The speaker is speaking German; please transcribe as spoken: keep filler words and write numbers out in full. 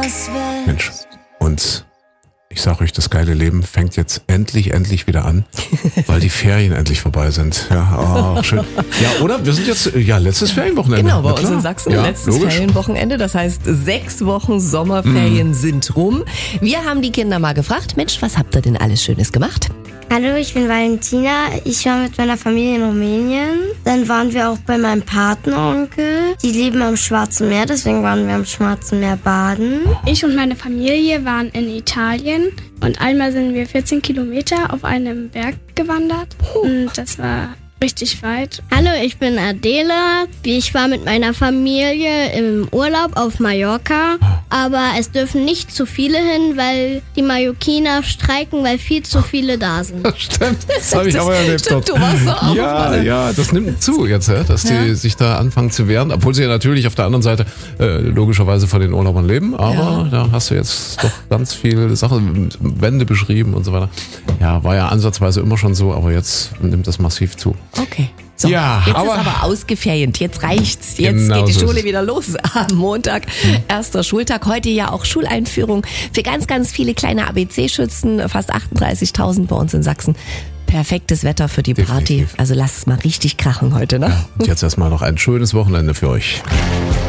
Mensch, und ich sag euch, das geile Leben fängt jetzt endlich, endlich wieder an, weil die Ferien endlich vorbei sind. Ja, oh, schön. Ja, oder? Wir sind jetzt, ja, letztes Ferienwochenende. Genau, bei uns in Sachsen, ja, letztes logisch. Ferienwochenende. Das heißt, sechs Wochen Sommerferien mm. sind rum. Wir haben die Kinder mal gefragt, Mensch, was habt ihr denn alles Schönes gemacht? Hallo, ich bin Valentina. Ich war mit meiner Familie in Rumänien. Dann waren wir auch bei meinem Patenonkel. Die leben am Schwarzen Meer, deswegen waren wir am Schwarzen Meer baden. Ich und meine Familie waren in Italien und einmal sind wir vierzehn Kilometer auf einem Berg gewandert und das war richtig weit. Hallo, ich bin Adela. Ich war mit meiner Familie im Urlaub auf Mallorca, aber es dürfen nicht zu viele hin, weil die Mallorquiner streiken, weil viel zu viele da sind. Stimmt, das habe ich aber erlebt. Stimmt, du warst so auch ja, mal. ja, das nimmt zu jetzt, dass die ja. sich da anfangen zu wehren, obwohl sie ja natürlich auf der anderen Seite äh, logischerweise von den Urlaubern leben, aber ja. da hast du jetzt doch ganz viele Sachen, Wände beschrieben und so weiter. Ja, war ja ansatzweise immer schon so, aber jetzt nimmt das massiv zu. Okay. So, ja, jetzt aber ist aber ausgeferiert, jetzt reicht's. Jetzt genau geht die so Schule ist. wieder los am Montag, erster Schultag. Heute ja auch Schuleinführung für ganz, ganz viele kleine A B C-Schützen, fast achtunddreißigtausend bei uns in Sachsen. Perfektes Wetter für die Party, Definitiv. also lasst es mal richtig krachen heute, ne? Ja, und jetzt erstmal noch ein schönes Wochenende für euch.